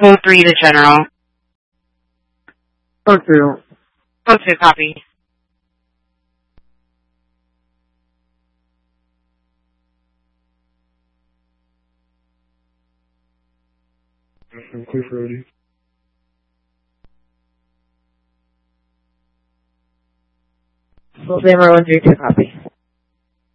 Code 3 to General. Code 2. Code 2, copy. I'm clear for OD. Full Samurai 132, copy.